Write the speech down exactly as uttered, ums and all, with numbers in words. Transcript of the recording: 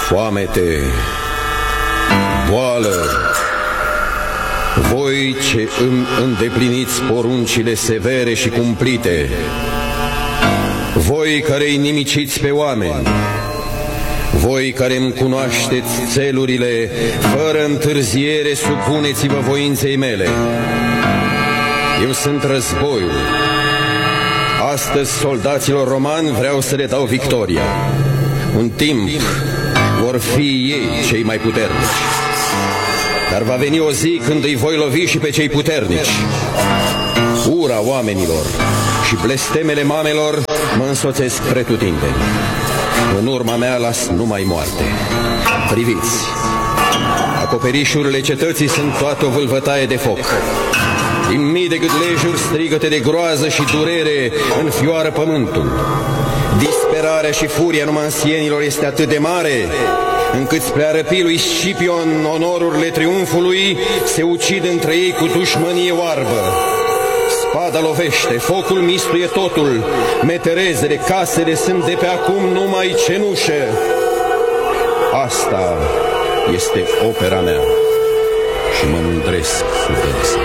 foamete, boală, voi ce îmi îndepliniți poruncile severe și cumplite, voi care îi nimiciți pe oameni, voi care îmi cunoașteți țelurile, fără întârziere supuneți-vă voinței mele. Eu sunt războiul. Astăzi soldaților romani vreau să le dau victoria. Un timp vor fi ei cei mai puternici, dar va veni o zi când îi voi lovi și pe cei puternici. Ura oamenilor și blestemele mamelor mă însoțesc pretutindeni. În urma mea las numai moarte. Priviți, acoperișurile cetății sunt toate o vâlvătaie de foc. Din mii de gâtlejuri strigăte de groază și durere înfioară pământul. Disperarea și furia numansienilor este atât de mare, încât spre a răpi lui Scipion onorurile triumfului, se ucid între ei cu dușmănie oarbă. Spada lovește, focul mistuie totul, meterezele, casele sunt de pe acum numai cenușă. Asta este opera mea și mă mândresc cu dânsa.